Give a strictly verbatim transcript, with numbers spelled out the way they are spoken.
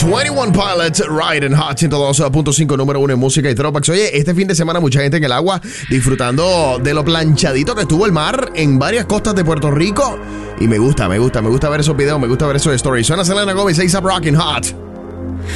veintiuno Pilots, Ride and Hot ciento dos punto cinco, número uno en música y throwbacks. Oye, este fin de semana mucha gente en el agua disfrutando de lo planchadito que estuvo el mar en varias costas de Puerto Rico. Y me gusta, me gusta, me gusta ver esos videos, me gusta ver esos stories. Suena Selena Gomez, A$AP Rockin' Hot.